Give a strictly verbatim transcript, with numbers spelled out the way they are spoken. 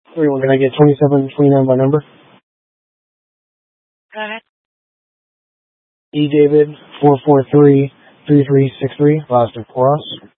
Everyone, can I get twenty-seven twenty-nine by number? Go ahead. E. David, four four three, three three six three, Boston Cross.